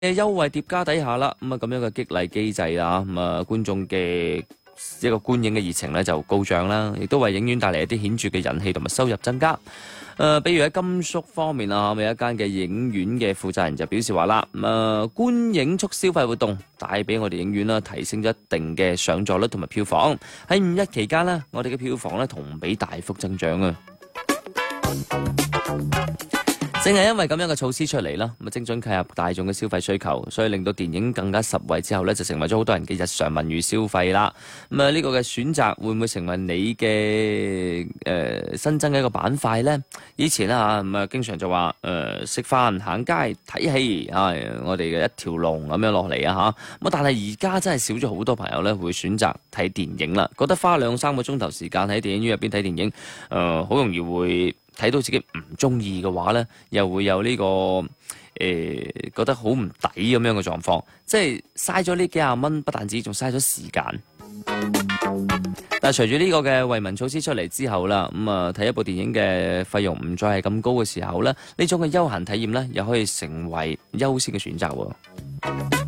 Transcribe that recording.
優惠疊加底下啦，咁樣嘅激勵機制啦，觀眾嘅一個觀影嘅熱情咧就高漲啦，亦都為影院帶嚟一啲顯著嘅人氣同埋收入增加。比如喺甘肅方面啊，有一間嘅影院嘅負責人就表示話啦，觀影促消費活動帶俾我哋影院啦提升咗一定嘅上座率同埋票房。喺5·1期間呢，我哋嘅票房咧同比大幅增長啊！正係因為咁樣嘅措施出嚟啦，精準契合大眾嘅消費需求，所以令到電影更加實惠之後呢，就成為咗好多人嘅日常文娛消費啦。呢個嘅選擇會唔會成為你嘅新增嘅一個板塊呢？以前啦經常就話食飯、行街、睇戲啊，我哋嘅一條龍咁樣落嚟啊嚇。但係而家真係少咗好多朋友呢會選擇睇電影啦，覺得花2-3個鐘頭時間喺電影院入邊睇電影，好容易會睇到自己唔中意嘅話呢，又會有呢個覺得好唔抵咁樣嘅狀況，即係嘥咗呢幾廿蚊，不但止仲嘥咗時間。但係隨住呢個嘅惠民措施出嚟之後啦，睇一部電影嘅費用唔再係咁高嘅時候呢，呢種嘅休閒體驗呢，又可以成為優先嘅選擇喎。